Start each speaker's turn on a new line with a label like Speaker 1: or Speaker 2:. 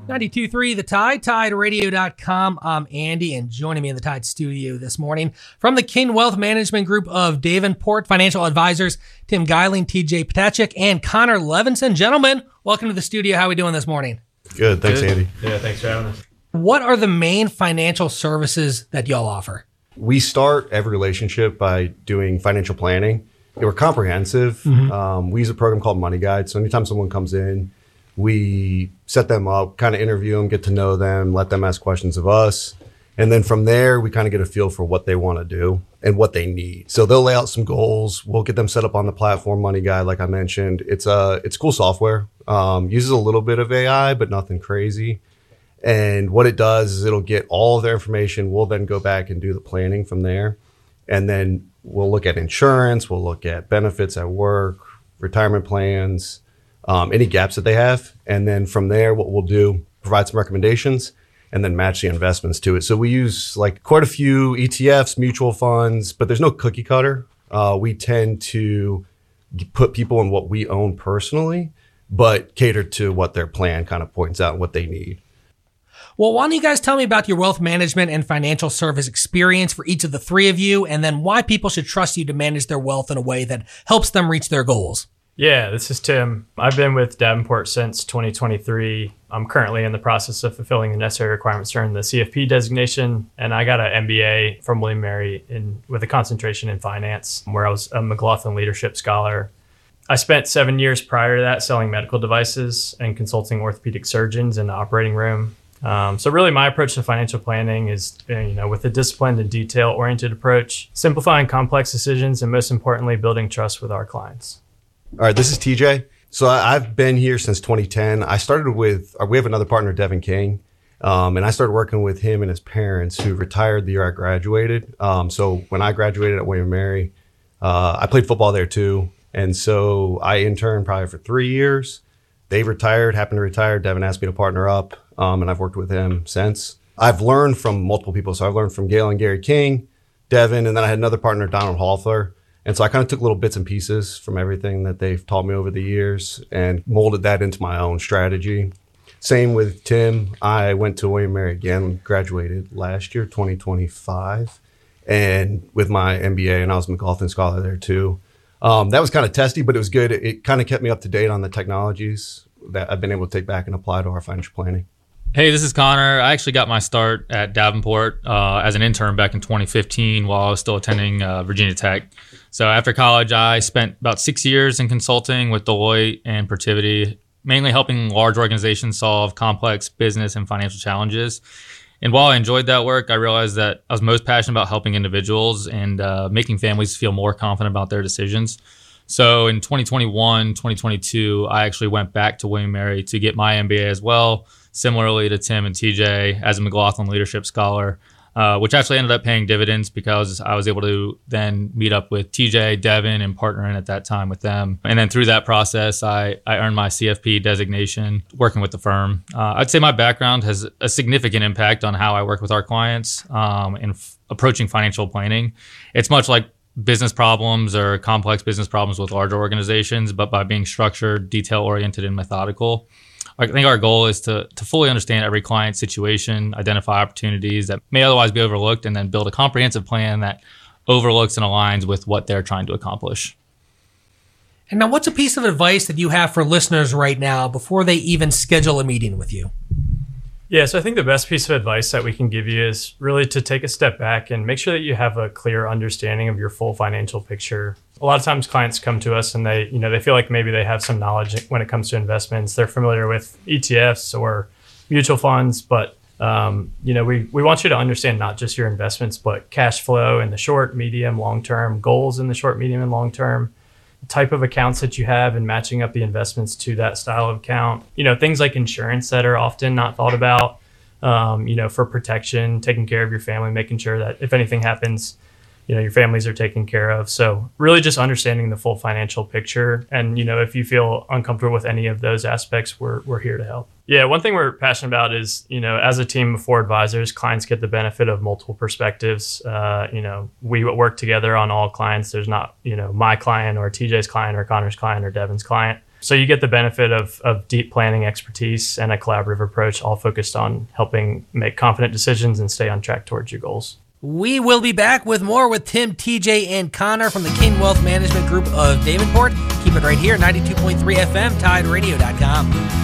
Speaker 1: 92.3 The Tide, TideRadio.com. I'm Andy, and joining me in the Tide studio this morning from the King Wealth Management Group of Davenport Financial Advisors, Tim Geiling, TJ Patachik, and Connor Levinson. Gentlemen, welcome to the studio. How are we doing this morning?
Speaker 2: Good. Thanks, Andy.
Speaker 3: Yeah, thanks for having us.
Speaker 1: What are the main financial services that y'all offer?
Speaker 2: We start every relationship by doing financial planning. We're comprehensive. We use a program called Money Guide. So anytime someone comes in, we set them up, kind of interview them, get to know them, let them ask questions of us. And then from there, we kind of get a feel for what they want to do and what they need. So they'll lay out some goals. We'll get them set up on the platform Money Guide, like I mentioned. It's cool software. Uses a little bit of AI, but nothing crazy. And what it does is it'll get all of their information. We'll then go back and do the planning from there. And then we'll look at insurance. We'll look at benefits at work, retirement plans, any gaps that they have. And then from there, what we'll do, provide some recommendations and then match the investments to it. So we use like quite a few ETFs, mutual funds, but there's no cookie cutter. We tend to put people in what we own personally, but cater to what their plan kind of points out and what they need.
Speaker 1: Well, why don't you guys tell me about your wealth management and financial service experience for each of the three of you, and then why people should trust you to manage their wealth in a way that helps them reach their goals.
Speaker 3: Yeah, this is Tim. I've been with Davenport since 2023. I'm currently in the process of fulfilling the necessary requirements to earn the CFP designation, and I got an MBA from William & Mary with a concentration in finance, where I was a McLaughlin Leadership Scholar. I spent 7 years prior to that selling medical devices and consulting orthopedic surgeons in the operating room. So really my approach to financial planning is, with a disciplined and detail-oriented approach, simplifying complex decisions, and most importantly, building trust with our clients.
Speaker 2: All right, this is TJ. So I've been here since 2010. I started with, we have another partner, Devin King, and I started working with him and his parents who retired the year I graduated. So when I graduated at William & Mary, I played football there too. And so I interned probably for 3 years. They retired, happened to retire. Devin asked me to partner up, and I've worked with him since. I've learned from multiple people. So I've learned from Gail and Gary King, Devin, and then I had another partner, Donald Hoffler. And so I kind of took little bits and pieces from everything that they've taught me over the years and molded that into my own strategy. Same with Tim. I went to William & Mary again, graduated last year, 2025, and with my MBA, and I was a McLaughlin Scholar there too. That was kind of testy, but it was good. It kind of kept me up to date on the technologies that I've been able to take back and apply to our financial planning.
Speaker 4: Hey, this is Connor. I actually got my start at Davenport as an intern back in 2015 while I was still attending Virginia Tech. So after college, I spent about 6 years in consulting with Deloitte and Protiviti, mainly helping large organizations solve complex business and financial challenges. And while I enjoyed that work, I realized that I was most passionate about helping individuals and making families feel more confident about their decisions. So in 2021, 2022, I actually went back to William & Mary to get my MBA as well, similarly to Tim and TJ, as a McLaughlin Leadership Scholar, which actually ended up paying dividends because I was able to then meet up with TJ, Devin, and partner in at that time with them. And then through that process, I earned my CFP designation working with the firm. I'd say my background has a significant impact on how I work with our clients in approaching financial planning. It's much like business problems or complex business problems with larger organizations, but by being structured, detail-oriented, and methodical. I think our goal is to fully understand every client's situation, identify opportunities that may otherwise be overlooked, and then build a comprehensive plan that overlooks and aligns with what they're trying to accomplish.
Speaker 1: And now, what's a piece of advice that you have for listeners right now before they even schedule a meeting with you?
Speaker 3: Yeah, so I think the best piece of advice that we can give you is really to take a step back and make sure that you have a clear understanding of your full financial picture. A lot of times clients come to us and they feel like maybe they have some knowledge when it comes to investments. They're familiar with ETFs or mutual funds, but we want you to understand not just your investments, but cash flow in the short, medium, long term, goals in the short, medium, and long term, type of accounts that you have and matching up the investments to that style of account. Things like insurance that are often not thought about, for protection, taking care of your family, making sure that if anything happens, your families are taken care of. So really just understanding the full financial picture. And, if you feel uncomfortable with any of those aspects, we're here to help. Yeah, one thing we're passionate about is, as a team of 4 advisors, clients get the benefit of multiple perspectives. We work together on all clients. There's not, my client or TJ's client or Connor's client or Devin's client. So you get the benefit of deep planning expertise and a collaborative approach, all focused on helping make confident decisions and stay on track towards your goals.
Speaker 1: We will be back with more with Tim, TJ, and Connor from the King Wealth Management Group of Davenport. Keep it right here, 92.3 FM, TideRadio.com.